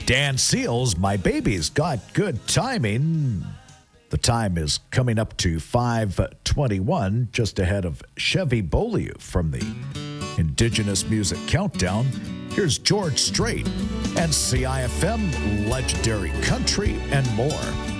Dan Seals, My Baby's Got Good Timing. The time is coming up to 5:21, just ahead of Chevy Beaulieu from the Indigenous Music Countdown. Here's George Strait and CIFM, Legendary Country, and more.